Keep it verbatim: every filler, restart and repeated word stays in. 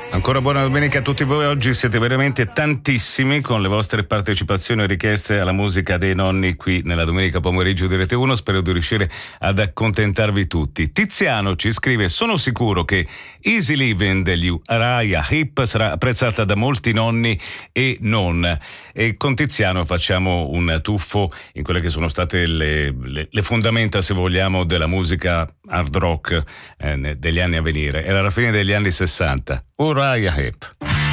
Ancora buona domenica a tutti voi. Oggi siete veramente tantissimi con le vostre partecipazioni e richieste alla musica dei nonni qui nella domenica pomeriggio di Rete uno. Spero di riuscire ad accontentarvi tutti. Tiziano ci scrive: sono sicuro che Easy Living degli Uriah Heep sarà apprezzata da molti nonni e non. E con Tiziano facciamo un tuffo in quelle che sono state le, le, le fondamenta, se vogliamo, della musica hard rock eh, degli anni a venire. Era la fine degli anni sessanta. Uriah Heep.